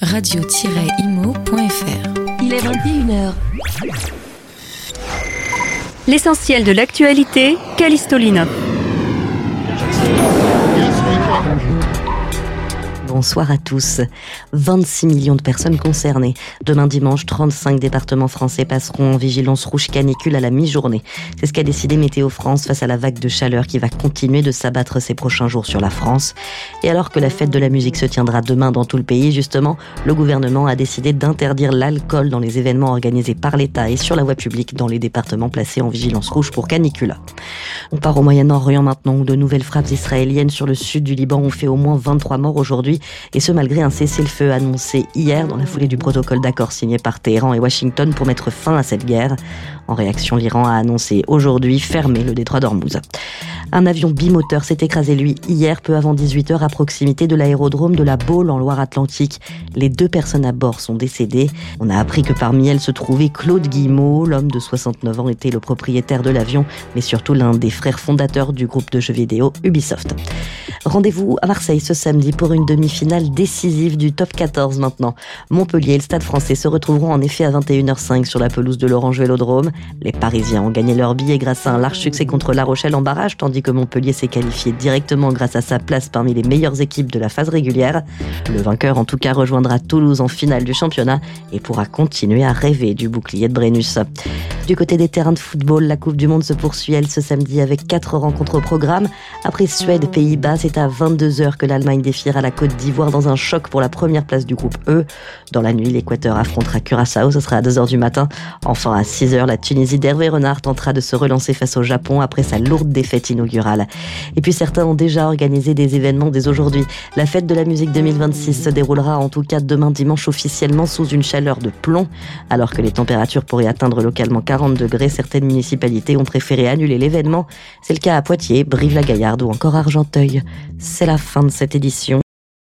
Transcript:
radio-imo.fr. Il est 21h. L'essentiel de l'actualité, Callisto Lina. Bonsoir à tous. 26 millions de personnes concernées. Demain dimanche, 35 départements français passeront en vigilance rouge canicule à la mi-journée. C'est ce qu'a décidé Météo France face à la vague de chaleur qui va continuer de s'abattre ces prochains jours sur la France. Et alors que la fête de la musique se tiendra demain dans tout le pays, justement, le gouvernement a décidé d'interdire l'alcool dans les événements organisés par l'État et sur la voie publique dans les départements placés en vigilance rouge pour canicule. On part au Moyen-Orient maintenant, où de nouvelles frappes israéliennes sur le sud du Liban ont fait au moins 23 morts aujourd'hui. Et ce malgré un cessez-le-feu annoncé hier dans la foulée du protocole d'accord signé par Téhéran et Washington pour mettre fin à cette guerre. En réaction, l'Iran a annoncé aujourd'hui fermer le détroit d'Ormuz. Un avion bimoteur s'est écrasé, lui, hier, peu avant 18h, à proximité de l'aérodrome de la Baule, en Loire-Atlantique. Les 2 personnes à bord sont décédées. On a appris que parmi elles se trouvait Claude Guillemot. L'homme de 69 ans était le propriétaire de l'avion, mais surtout l'un des frères fondateurs du groupe de jeux vidéo Ubisoft. Rendez-vous à Marseille ce samedi pour une demi-finale décisive du top 14 maintenant. Montpellier et le Stade Français se retrouveront en effet à 21h05 sur la pelouse de l'Orange Vélodrome. Les Parisiens ont gagné leur billet grâce à un large succès contre La Rochelle en barrage, tandis que Montpellier s'est qualifié directement grâce à sa place parmi les meilleures équipes de la phase régulière. Le vainqueur en tout cas rejoindra Toulouse en finale du championnat et pourra continuer à rêver du bouclier de Brennus. Du côté des terrains de football, la Coupe du Monde se poursuit elle ce samedi avec 4 rencontres au programme. Après Suède, Pays-Bas, c'est à 22h que l'Allemagne défiera la Côte d'Ivoire dans un choc pour la première place du groupe E. Dans la nuit, l'Équateur affrontera Curaçao, ce sera à 2h du matin. Enfin à 6h, la Tunisie d'Hervé Renard tentera de se relancer face au Japon après sa lourde défaite inaugurale. Et puis certains ont déjà organisé des événements dès aujourd'hui. La fête de la musique 2026 se déroulera en tout cas demain dimanche officiellement sous une chaleur de plomb. Alors que les températures pourraient atteindre localement 40 degrés, certaines municipalités ont préféré annuler l'événement. C'est le cas à Poitiers, Brive-la-Gaillarde ou encore Argenteuil. C'est la fin de cette édition.